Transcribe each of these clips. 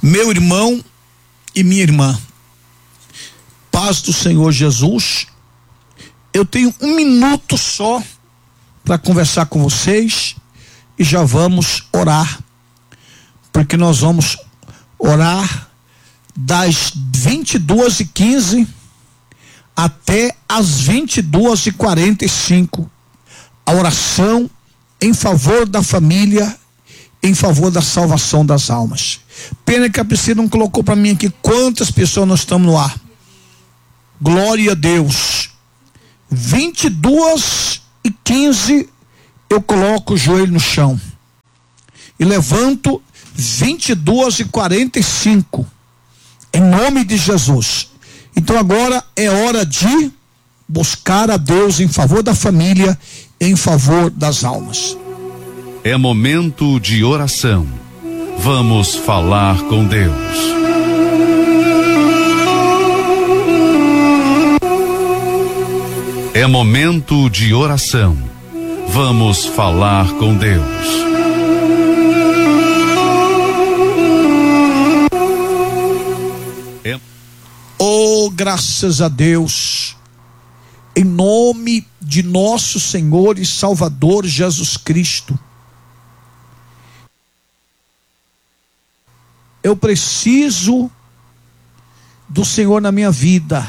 Meu irmão e minha irmã, paz do Senhor Jesus. Eu tenho 1 minuto só para conversar com vocês e já vamos orar, porque nós vamos orar das 22h15 até as 22h45, a oração em favor da família, em favor da salvação das almas. Pena que a Priscila não colocou para mim aqui quantas pessoas nós estamos no ar. Glória a Deus. 22h15 eu coloco o joelho no chão e levanto 22h45 em nome de Jesus. Então agora é hora de buscar a Deus em favor da família, em favor das almas. É momento de oração. Vamos falar com Deus. É momento de oração. Vamos falar com Deus. Oh, graças a Deus, em nome de nosso Senhor e Salvador Jesus Cristo. Eu preciso do Senhor na minha vida.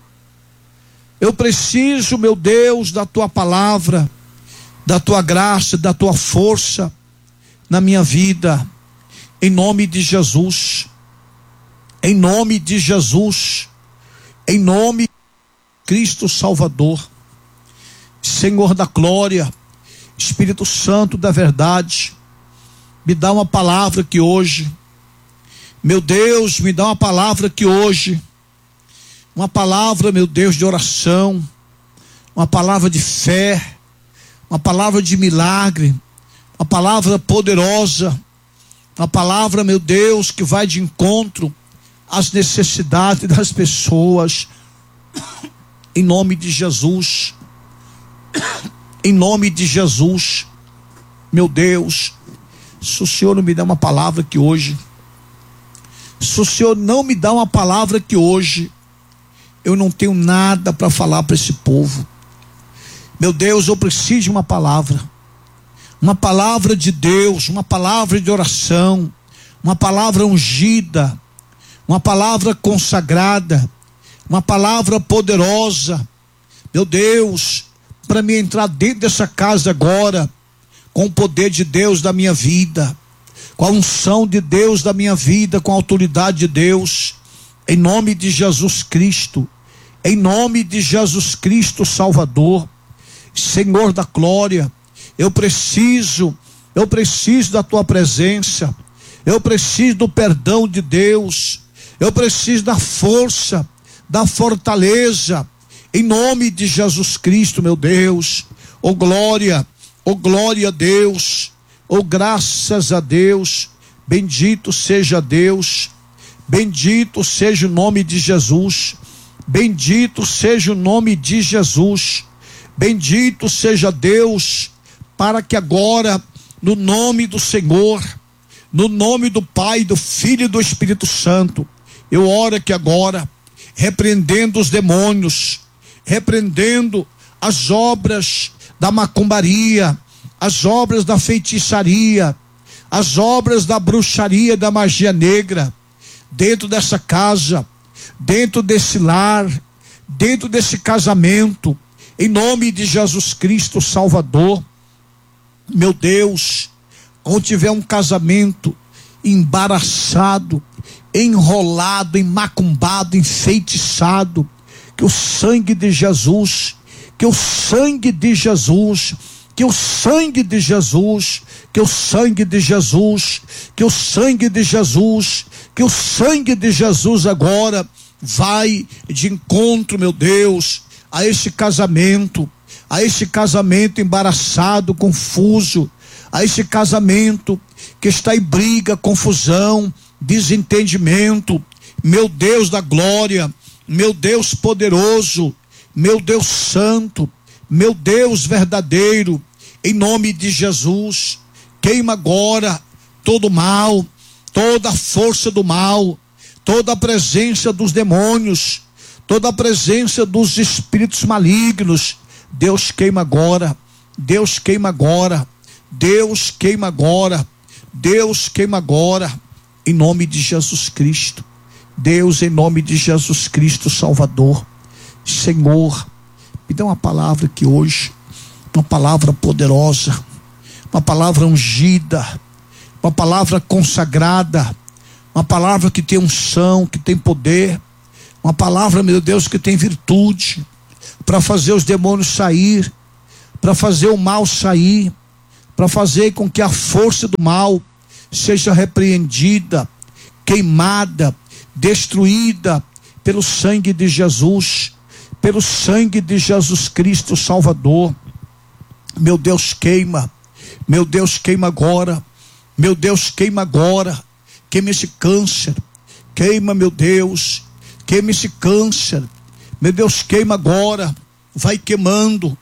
Eu preciso, meu Deus, da tua palavra, da tua graça, da tua força na minha vida. Em nome de Jesus. Em nome de Jesus. Em nome de Cristo Salvador. Senhor da glória, Espírito Santo da verdade, me dá uma palavra que hoje, meu Deus, me dá uma palavra que hoje, uma palavra, meu Deus, de oração, uma palavra de fé, uma palavra de milagre, uma palavra poderosa, uma palavra, meu Deus, que vai de encontro às necessidades das pessoas, em nome de Jesus, em nome de Jesus, meu Deus, se o Senhor não me dá uma palavra que hoje, se o Senhor não me dá uma palavra que hoje, eu não tenho nada para falar para esse povo. Meu Deus, eu preciso de uma palavra de Deus, uma palavra de oração, uma palavra ungida, uma palavra consagrada, uma palavra poderosa, meu Deus, para me entrar dentro dessa casa agora, com o poder de Deus da minha vida, com a unção de Deus da minha vida, com a autoridade de Deus, em nome de Jesus Cristo, em nome de Jesus Cristo Salvador, Senhor da glória, eu preciso da tua presença, eu preciso do perdão de Deus, eu preciso da força, da fortaleza, em nome de Jesus Cristo, meu Deus. Oh glória a Deus, oh graças a Deus, bendito seja Deus, bendito seja o nome de Jesus, bendito seja o nome de Jesus, bendito seja Deus, para que agora, no nome do Senhor, no nome do Pai, do Filho e do Espírito Santo, eu oro que agora, repreendendo os demônios, repreendendo as obras da macumbaria, as obras da feitiçaria, as obras da bruxaria, da magia negra, dentro dessa casa, dentro desse lar, dentro desse casamento, em nome de Jesus Cristo Salvador. Meu Deus, onde tiver um casamento embaraçado, enrolado, macumbado, enfeitiçado, que o sangue de Jesus, que o sangue de Jesus, que o sangue de Jesus, que o sangue de Jesus, que o sangue de Jesus, que o sangue de Jesus agora vai de encontro, meu Deus, a esse casamento embaraçado, confuso, a esse casamento que está em briga, confusão, desentendimento. Meu Deus da glória, meu Deus poderoso, meu Deus santo, meu Deus verdadeiro, em nome de Jesus, queima agora todo mal, toda a força do mal, toda a presença dos demônios, toda a presença dos espíritos malignos. Deus queima agora, Deus queima agora, Deus queima agora, Deus queima agora, em nome de Jesus Cristo. Deus, em nome de Jesus Cristo, Salvador, Senhor, me dá uma palavra aqui hoje, uma palavra poderosa, uma palavra ungida, uma palavra consagrada, uma palavra que tem unção, que tem poder, uma palavra, meu Deus, que tem virtude, para fazer os demônios sair, para fazer o mal sair, para fazer com que a força do mal seja repreendida, queimada, destruída pelo sangue de Jesus, pelo sangue de Jesus Cristo Salvador. Meu Deus, queima, meu Deus, queima agora, meu Deus, queima agora, queima esse câncer, queima, meu Deus, queima esse câncer, meu Deus, queima agora, vai queimando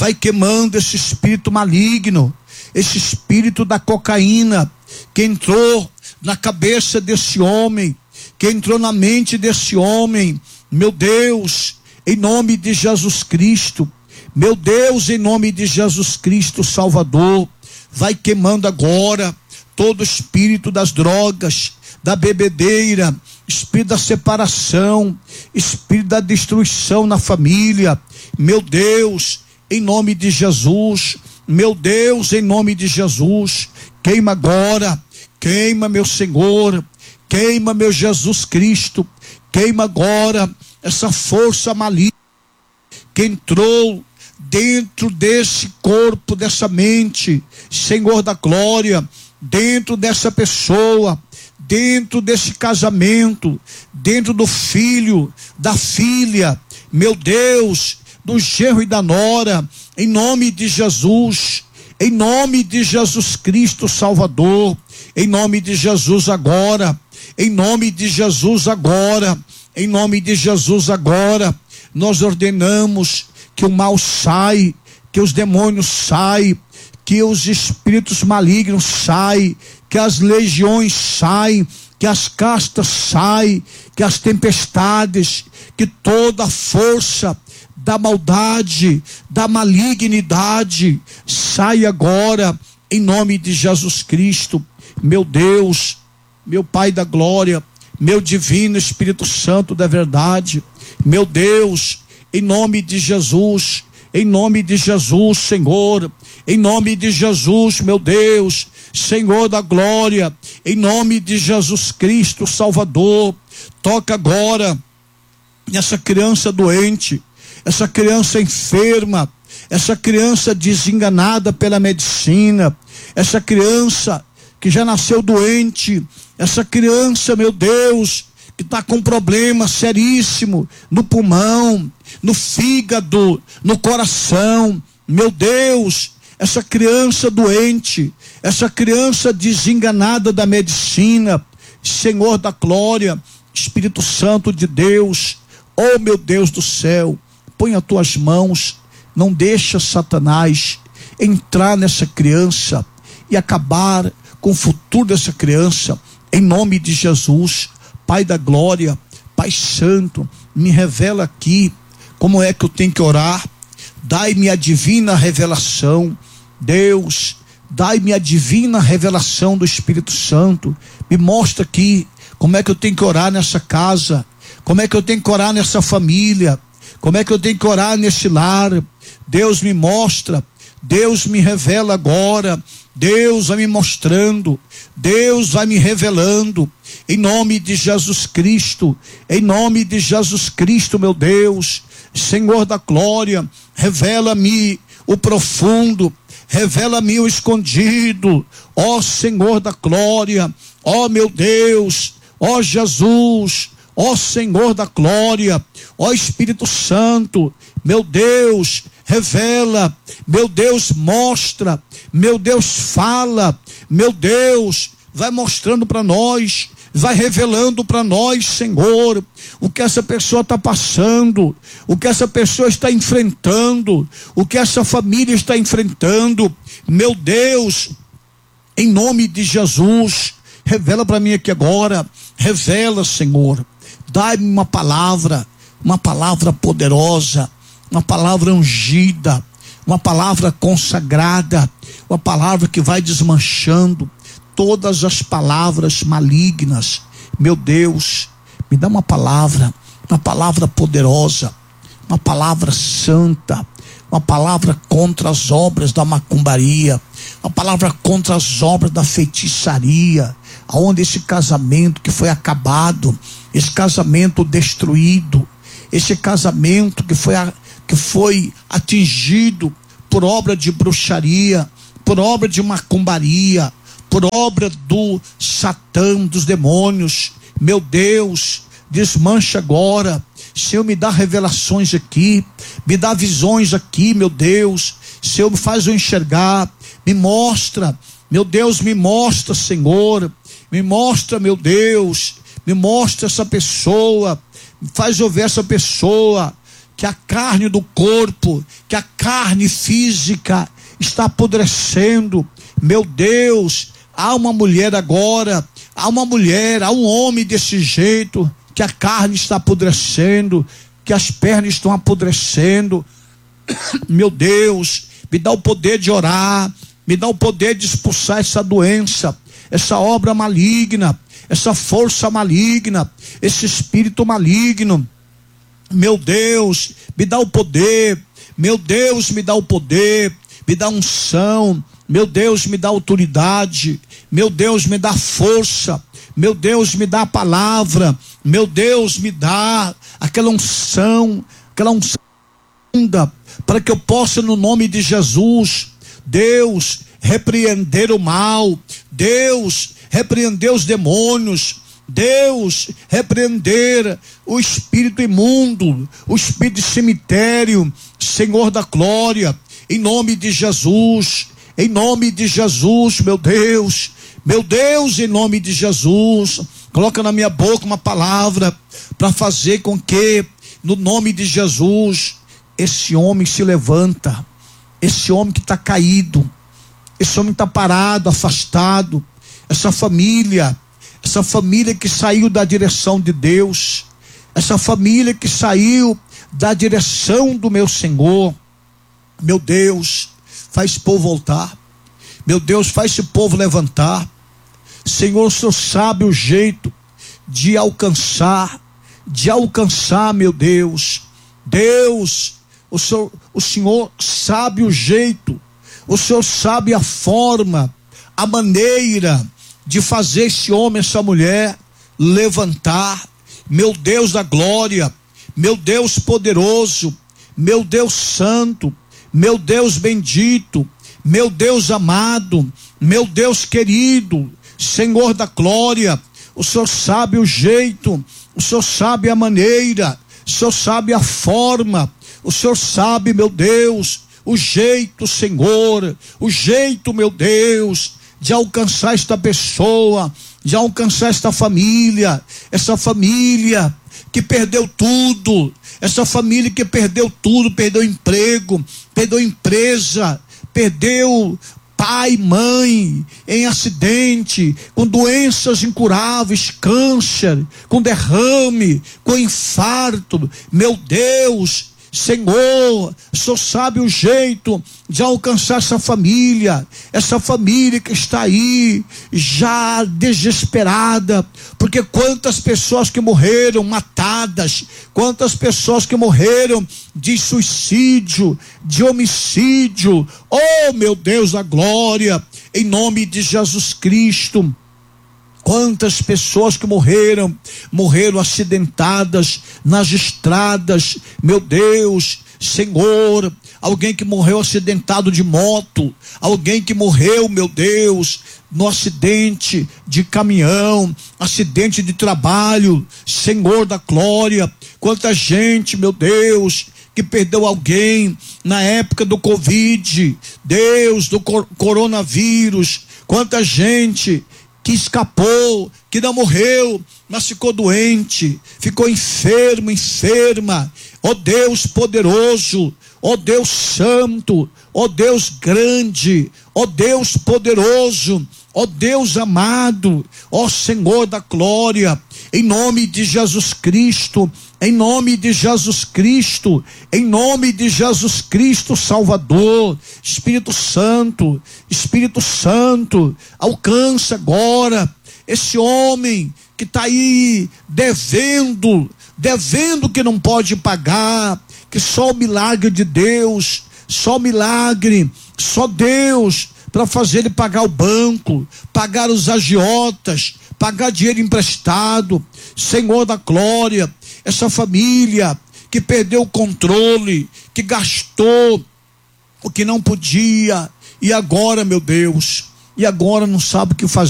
esse espírito maligno, esse espírito da cocaína, que entrou na cabeça desse homem, que entrou na mente desse homem. Meu Deus, em nome de Jesus Cristo, meu Deus, em nome de Jesus Cristo Salvador, vai queimando agora todo espírito das drogas, da bebedeira, espírito da separação, espírito da destruição na família. Meu Deus, em nome de Jesus, meu Deus, em nome de Jesus, queima agora, queima, meu Senhor, queima, meu Jesus Cristo, queima agora essa força maligna que entrou dentro desse corpo, dessa mente, Senhor da glória, dentro dessa pessoa, dentro desse casamento, dentro do filho, da filha, meu Deus, do genro e da nora, em nome de Jesus, em nome de Jesus Cristo Salvador, em nome de Jesus agora, em nome de Jesus agora, em nome de Jesus agora, nós ordenamos que o mal sai, que os demônios saem, que os espíritos malignos saem, que as legiões saem, que as castas saem, que as tempestades, que toda a força da maldade, da malignidade, sai agora, em nome de Jesus Cristo. Meu Deus, meu Pai da glória, meu divino Espírito Santo da verdade, meu Deus, em nome de Jesus, Senhor, em nome de Jesus, meu Deus, Senhor da glória, em nome de Jesus Cristo Salvador, toca agora nessa criança doente, essa criança enferma, essa criança desenganada pela medicina, essa criança que já nasceu doente, essa criança, meu Deus, que está com problema seríssimo no pulmão, no fígado, no coração, meu Deus, essa criança doente, essa criança desenganada da medicina, Senhor da glória, Espírito Santo de Deus, oh meu Deus do céu, põe as tuas mãos, não deixa Satanás entrar nessa criança e acabar com o futuro dessa criança, em nome de Jesus. Pai da glória, Pai santo, me revela aqui como é que eu tenho que orar, dai-me a divina revelação, Deus, dai-me a divina revelação do Espírito Santo, me mostra aqui como é que eu tenho que orar nessa casa, como é que eu tenho que orar nessa família, como é que eu tenho que orar nesse lar. Deus me mostra, Deus me revela agora, Deus vai me mostrando, Deus vai me revelando, em nome de Jesus Cristo, em nome de Jesus Cristo, meu Deus, Senhor da glória, revela-me o profundo, revela-me o escondido, ó Senhor da glória, ó meu Deus, ó Jesus, ó Senhor da glória, ó Espírito Santo, meu Deus, revela, meu Deus, mostra, meu Deus, fala, meu Deus, vai mostrando para nós, vai revelando para nós, Senhor, o que essa pessoa está passando, o que essa pessoa está enfrentando, o que essa família está enfrentando, meu Deus, em nome de Jesus, revela para mim aqui agora, revela, Senhor, dai-me uma palavra poderosa, uma palavra ungida, uma palavra consagrada, uma palavra que vai desmanchando todas as palavras malignas. Meu Deus, me dá uma palavra poderosa, uma palavra santa, uma palavra contra as obras da macumbaria, uma palavra contra as obras da feitiçaria, aonde esse casamento que foi acabado, esse casamento destruído, esse casamento que foi atingido por obra de bruxaria, por obra de macumbaria, por obra do Satã, dos demônios. Meu Deus, desmancha agora. Senhor, me dá revelações aqui, me dá visões aqui, meu Deus. Senhor, me faz eu enxergar, me mostra, meu Deus, me mostra, Senhor, me mostra, meu Deus, me mostra essa pessoa, faz eu ver essa pessoa, que a carne do corpo, que a carne física está apodrecendo. Meu Deus, há uma mulher agora, há um homem desse jeito, que a carne está apodrecendo, que as pernas estão apodrecendo. Meu Deus, me dá o poder de orar, me dá o poder de expulsar essa doença, essa obra maligna, essa força maligna, esse espírito maligno. Meu Deus, me dá o poder. Meu Deus, me dá o poder, me dá unção. Meu Deus, me dá autoridade. Meu Deus, me dá força. Meu Deus, me dá a palavra. Meu Deus, me dá aquela unção para que eu possa, no nome de Jesus, Deus, repreender o mal, Deus, repreender os demônios, Deus, repreender o espírito imundo, o espírito de cemitério, Senhor da glória, em nome de Jesus, meu Deus, em nome de Jesus. Coloca na minha boca uma palavra para fazer com que, no nome de Jesus, esse homem se levanta, esse homem que está caído, esse homem está parado, afastado, essa família que saiu da direção de Deus, essa família que saiu da direção do meu Senhor. Meu Deus, faz esse povo voltar. Meu Deus, faz esse povo levantar. Senhor, o Senhor sabe o jeito de alcançar, meu Deus. Deus, o Senhor sabe o jeito, o Senhor sabe a forma, a maneira de fazer esse homem, essa mulher levantar. Meu Deus da glória, meu Deus poderoso, meu Deus santo, meu Deus bendito, meu Deus amado, meu Deus querido, Senhor da glória, o Senhor sabe o jeito, o Senhor sabe a maneira, o Senhor sabe a forma, o Senhor sabe, meu Deus, o jeito, Senhor, o jeito, meu Deus, de alcançar esta pessoa, de alcançar esta família, essa família que perdeu tudo, essa família que perdeu tudo, perdeu emprego, perdeu empresa, perdeu pai, mãe, em acidente, com doenças incuráveis, câncer, com derrame, com infarto. Meu Deus, Senhor, só sabe o jeito de alcançar essa família que está aí já desesperada, porque quantas pessoas que morreram matadas, quantas pessoas que morreram de suicídio, de homicídio. Oh, meu Deus da glória, em nome de Jesus Cristo. Quantas pessoas que morreram acidentadas nas estradas, meu Deus, Senhor, alguém que morreu acidentado de moto, alguém que morreu, meu Deus, no acidente de caminhão, acidente de trabalho, Senhor da glória. Quanta gente, meu Deus, que perdeu alguém na época do Covid, Deus, do coronavírus. Quanta gente que escapou, que não morreu, mas ficou doente, ficou enferma. Ó Deus poderoso, ó Deus santo, ó Deus grande, ó Deus poderoso, ó Deus amado, ó Senhor da glória, em nome de Jesus Cristo, em nome de Jesus Cristo, em nome de Jesus Cristo Salvador. Espírito Santo, alcança agora esse homem que está aí devendo que não pode pagar, que só o milagre de Deus, só milagre, só Deus para fazer ele pagar o banco, pagar os agiotas, pagar dinheiro emprestado. Senhor da glória, essa família que perdeu o controle, que gastou o que não podia, e agora, meu Deus, não sabe o que fazer.